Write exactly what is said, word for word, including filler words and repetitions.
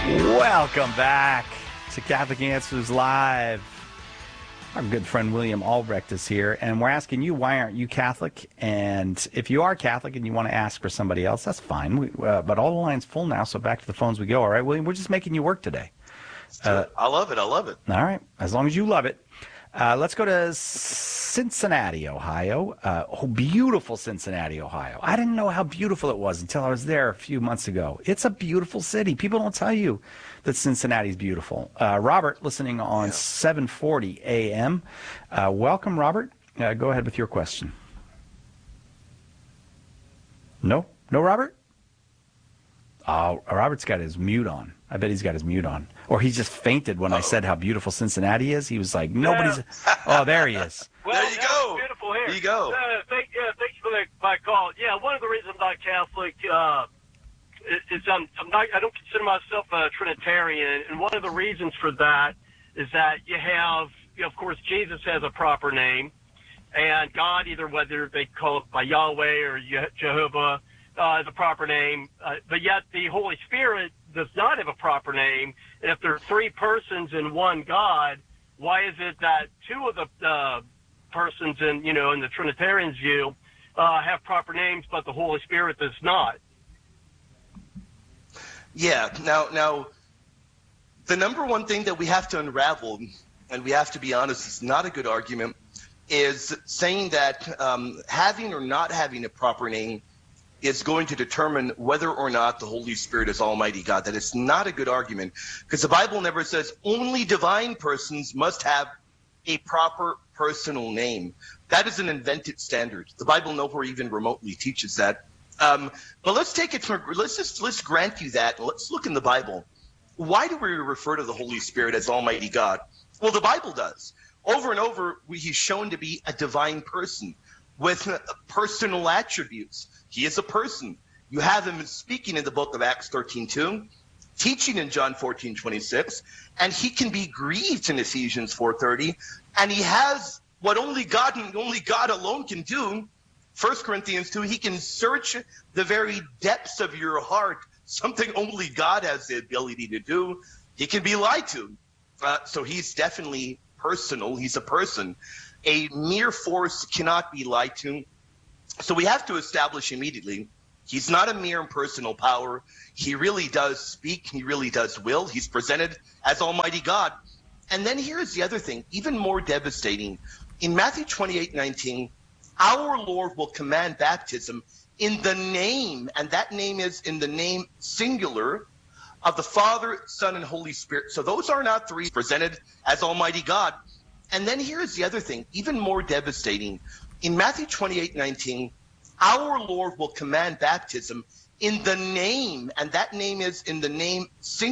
Welcome back to Catholic Answers Live. Our good friend William Albrecht is here, and we're asking you, why aren't you Catholic? And if you are Catholic and you want to ask for somebody else, that's fine. We, uh, but all the lines full now, so back to the phones we go. All right, William, we're just making you work today. Uh, I love it. I love it. All right, as long as you love it. Uh, let's go to Cincinnati, Ohio. Uh, oh, beautiful Cincinnati, Ohio. I didn't know how beautiful it was until I was there a few months ago. It's a beautiful city. People don't tell you that Cincinnati's beautiful. Uh, Robert, listening on yeah. seven forty A M. Uh, welcome, Robert. Uh, go ahead with your question. No? No, Robert? Oh, Robert's got his mute on. I bet he's got his mute on. Or he just fainted when Uh-oh. I said how beautiful Cincinnati is. He was like, nobody's... Yeah. Oh, there he is. Well, there you go. Beautiful here. There you go. Uh, thank, yeah, thanks for the, my call. Yeah, one of the reasons I'm not Catholic uh, is I'm, I'm not, I don't consider myself a Trinitarian. And one of the reasons for that is that you have, you know, of course, Jesus has a proper name. And God, either whether they call it by Yahweh or Jehovah, uh, the proper name. Uh, but yet the Holy Spirit does not have a proper name. And if there are three persons in one God, why is it that two of the uh, persons in, you know, in the Trinitarian's view uh, have proper names, but the Holy Spirit does not? Yeah. Now, now, the number one thing that we have to unravel, and we have to be honest, it's not a good argument, is saying that um, having or not having a proper name is going to determine whether or not the Holy Spirit is Almighty God. That is not a good argument, because the Bible never says only divine persons must have a proper personal name. That is an invented standard. The Bible nowhere even remotely teaches that. Um, but let's take it from, let's just, let's grant you that. Let's look in the Bible. Why do we refer to the Holy Spirit as Almighty God? Well, the Bible does. Over and over, he's shown to be a divine person with personal attributes. He is a person. You have him speaking in the book of Acts thirteen two, teaching in John fourteen twenty-six, and he can be grieved in Ephesians four thirty, and he has what only God and only God alone can do. First Corinthians two, he can search the very depths of your heart, something only God has the ability to do. He can be lied to. Uh, so he's definitely personal. He's a person. A mere force cannot be lied to. So we have to establish immediately, he's not a mere impersonal power. He really does speak. He really does will. He's presented as Almighty God. And then here's the other thing, even more devastating. In Matthew twenty-eight nineteen, our Lord will command baptism in the name, and that name is in the name singular, of the Father, Son, and Holy Spirit. So those are not three, presented as Almighty God. And then here's the other thing, even more devastating. In Matthew twenty-eight nineteen, our Lord will command baptism in the name, and that name is in the name singular.